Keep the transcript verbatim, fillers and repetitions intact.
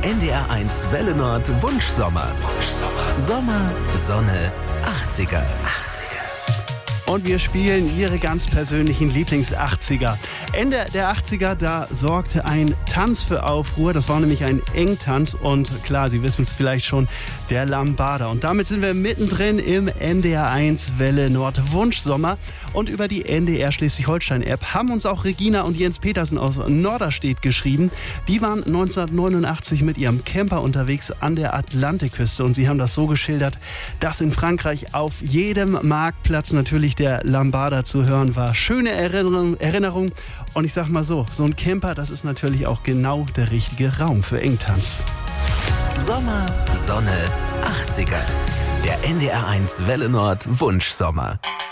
N D R eins Welle Nord Wunschsommer. Wunschsommer. Sommer, Sonne, achtziger. achtziger. Und wir spielen Ihre ganz persönlichen Lieblings-achtziger. Ende der achtziger, da sorgte ein Tanz für Aufruhr. Das war nämlich ein Engtanz und klar, Sie wissen es vielleicht schon, der Lambada. Und damit sind wir mittendrin im N D R eins Welle Nord Wunschsommer. Und über die N D R Schleswig-Holstein-App haben uns auch Regina und Jens Petersen aus Norderstedt geschrieben. Die waren neunzehnhundertneunundachtzig mit ihrem Camper unterwegs an der Atlantikküste. Und sie haben das so geschildert, dass in Frankreich auf jedem Marktplatz natürlich der Lambada zu hören war. Schöne Erinnerung, Erinnerung. Und ich sag mal so, so ein Camper, das ist natürlich auch genau der richtige Raum für Engtanz. Sommer, Sonne, achtziger. Der N D R eins Welle Nord Wunschsommer.